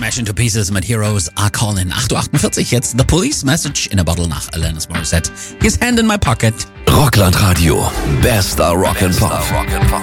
Smash into Pieces mit Heroes Are Calling. 8.48 Uhr, jetzt The Police Message in a Bottle nach Alanis Morissette. His Hand in My Pocket. Rockland Radio. Bester Rock and Pop.